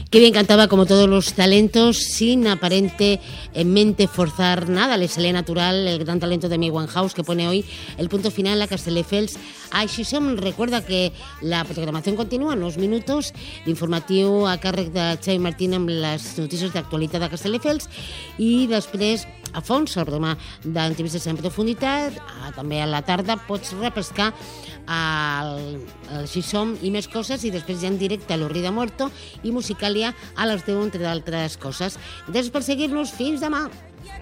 Qué bien cantaba, como todos los talentos, sin aparentemente forzar nada. Le sale natural el gran talento de Amy Winehouse, que pone hoy el punto final a Castelldefels. Així som. Recuerda que la programació continua en uns minuts. L'informatiu a càrrec de Xavi Martín amb les notícies d'actualitat de Castelldefels i després a fons el programa d'entrevistes en profunditat. També a la tarda pots repescar Així som i més coses, i després ja en directe a l'Orri de Muerto i Musicalia a les 10, entre d'altres coses. Gràcies per seguir-nos. Fins demà.